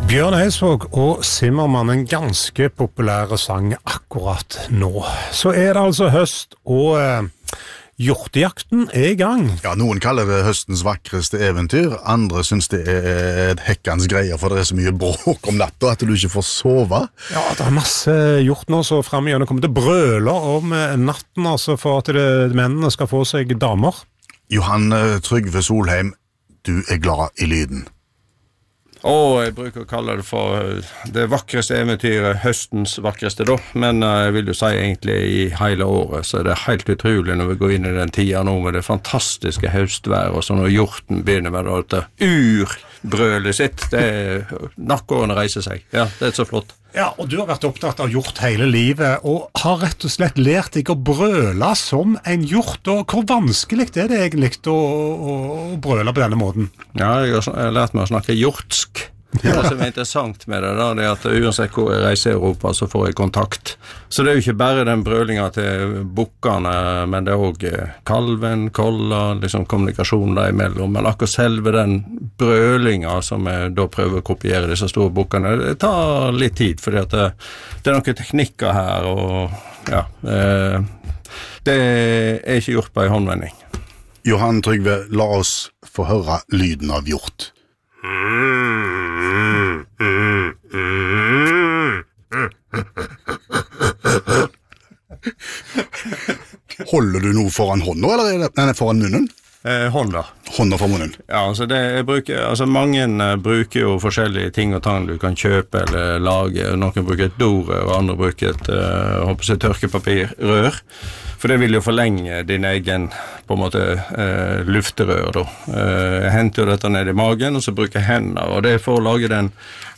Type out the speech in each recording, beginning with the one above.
Bjørn Eidsvåg og Zimmermann, en ganske populære sang akkurat nå. Så det altså høst, og hjortejakten I gang. Ja, noen kaller det høstens vakreste eventyr, andre synes det et hekkans greier, for det så mye bråk om natta at du ikke får sove. Ja, det masse hjort nå, så frem igjen kommer det brøler om natten, altså for at mennene skal få seg damer. Johan Trygve Solheim, du glad I lyden. Jeg bruker å kalle det for det vakreste eventyret, høstens vakreste da, men jeg vil jo si egentlig I hele året, så det helt utrolig når vi går inn I den tida nå med det fantastiske høstvær, og så når hjorten begynner med det urbrølet sitt, nakkårene reiser seg. Ja, det så flott. Ja, og du har vært opptatt av hjort hele livet, og har rett og slett lært deg å brøle som en hjort, og hvor vanskelig det egentlig å brøle på denne måten? Ja, jeg har lært meg å snakke hjortsk. Det som interessant med det da, det at uansett hvor jeg reiser I Europa, så får jeg kontakt. Så det jo ikke bare den brølingen til bukkene, men det også kalven, kolla, liksom kommunikasjon der imellom. Men akkurat selve den brølingen som jeg da prøver å kopiere disse store bukkene, det tar litt tid, fordi at det noen teknikker her, og ja, det ikke gjort på en håndvending. Johan Trygve, la oss få høre lyden av hjort. Holder du noe foran hånda, eller foran munnen? Hånda. Hånda for munnen? Ja, mange bruker jo forskjellige ting og tang du kan kjøpe eller lage. Noen bruker et dorør, og andre bruker et tørkepapirrør. For det vil jo forlenge din egen, på en måte, lufterør da. Jeg henter jo dette ned I magen, og så bruker jeg hendene, og det for å lage den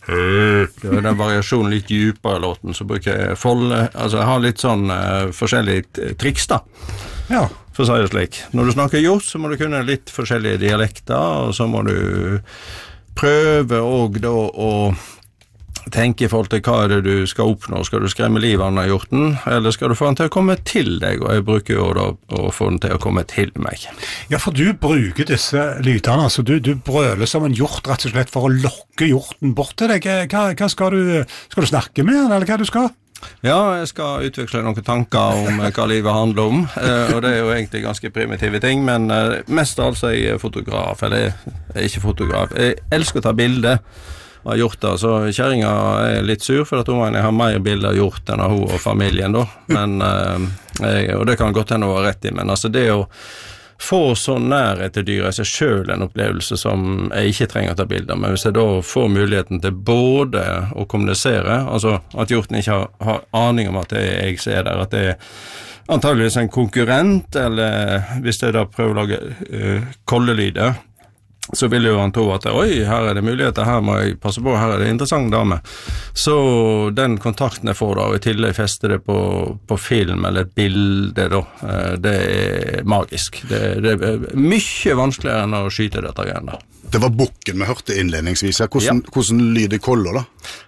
variasjonen litt djupere I låten, så bruker jeg folde, altså jeg har litt sånn forskjellige triks da. Ja. For å si det slik. Når du snakker hjort, så må du kunne litt forskjellige dialekter, og så må du prøve også da å tenke I forhold til hva det du skal oppnå. Skal du skremme livet av hjorten, eller skal du få den til å komme til deg? Og jeg bruker jo da å få den til å komme til meg. Ja, for du bruker disse lydene, altså du brøler som en hjort rett og slett for å lokke hjorten bort til deg. Hva skal du snakke med den, eller hva du skal? Ja, jeg skal utveksle noen tanker om hva livet handler om, og det jo egentlig ganske primitive ting, men mest altså jeg fotograf, eller jeg ikke fotograf. Jeg elsker å ta bilder av hjorter, så kjæringen litt sur, for at hun mener jeg har mer bilder av hjort enn av hun og familien da, men, og det kan godt hende å være rett I, men altså det å få så nærhet til dyret seg selv en opplevelse som jeg ikke trenger å ta bilder, men hvis jeg da får muligheten til både å kommunisere, altså at hjorten ikke har aning om at jeg ser der, at det antageligvis en konkurrent, eller hvis jeg da prøver å lage kollelyder, så vil jo han tro at oi, her det muligheter, her må jeg passe på, her det interessant dame. Så den kontakten jeg får da, og I tillegg fester det på film eller et bilde da, det magisk. Det mye vanskeligere enn å skyte dette igjen da. Det var bukken vi hørte innledningsvis. Hvordan lyder koller da?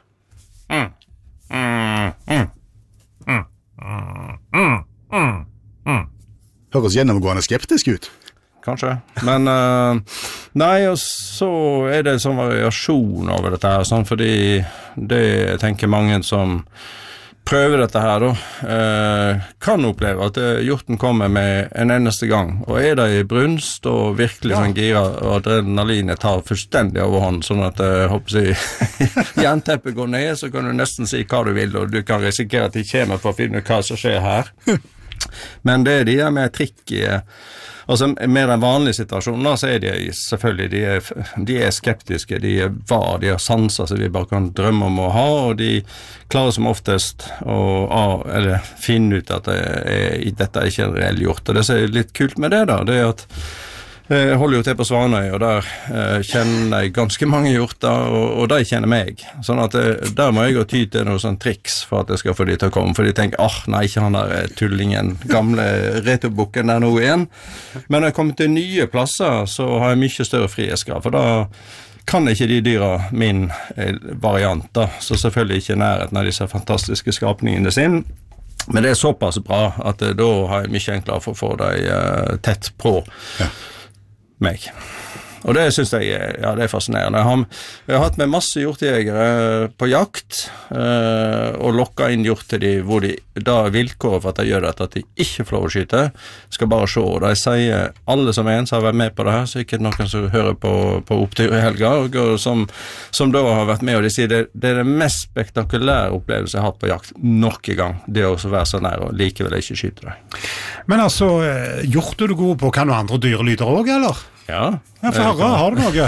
Høres gjennomgående skeptisk ut. Kanskje, men nei, og så det en sånn variasjon over dette her, sånn, fordi det jeg tenker mange som prøver dette her da, kan oppleve at hjorten kommer med en eneste gang, og det I brunst og virkelig sånn gira, og adrenalinet tar fullstendig overhånd, sånn at jeg håper jernteppet går ned, så kan du nesten si hva du vil, og du kan risikere at de kommer for å finne ut hva som skjer her. Men det de med trikk altså med den vanlige situasjonen da, så de selvfølgelig de skeptiske, de har sanser som vi bare kan drømme om å ha, og de klarer som oftest å finne ut at dette ikke en reell hjort, og det som litt kult med det da, det at jeg holder jo til på Svanøy, og der kjenner jeg ganske mange hjorter, og de kjenner meg. Sånn at der må jeg gå ty til noen sånn triks for at jeg skal få de til å komme, for de tenker, nei, ikke han der tullingen, gamle returbukken der nå igjen. Men når jeg kommer til nye plasser, så har jeg mye større frihetsgrad, for da kan ikke de dyra min variant da, så selvfølgelig ikke nærheten av disse fantastiske skapningene sin. Men det såpass bra at da har jeg mye enklere for å få dem tett på meg. Og det synes jeg det fascinerende. Jeg har hatt med masse hjortejegere på jakt, og lokket inn hjort til de, hvor de da vilkår for at de gjør dette, at de ikke får lov å skyte, skal bare se. Og de sier, alle som en som har vært med på det her, så ikke noen som hører på opptur i helga, og som da har vært med, og de sier det er det mest spektakulære opplevelse jeg har hatt på jakt nok en gang, det å være så nær og likevel ikke skyte deg. Men altså, hjort er du god på, kan du andre dyrelyder også, eller? Ja. For høre, har du noe?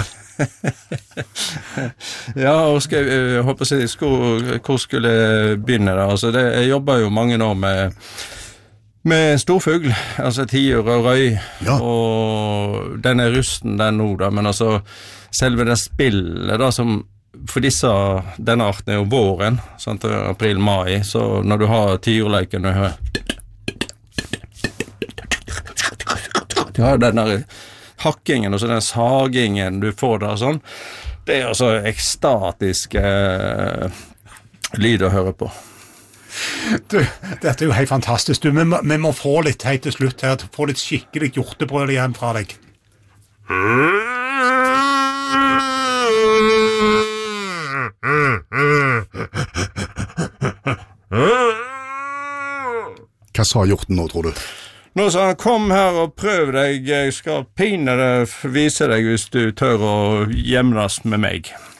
Ja, og jeg håper å si, hvor skulle jeg begynne da? Altså, jeg jobber jo mange år med storfugl, altså tiur og røy, og den rusten den nå da, men altså selve det spillet da, som for denne arten er jo våren, sant, april-mai, så når du har tiurleiken, du har den der hakkingen og så den sagingen du får der sånn, det er altså ekstatisk lyd å høre på. Du, dette er jo helt fantastisk. Du, vi må få litt helt til slutt her, få litt skikkelig hjortebrød igjen fra deg. Hva sa hjorten nå, tror du? Nå sa han, kom her og prøv deg, jeg skal pine deg, vise deg hvis du tør å jevnes med meg.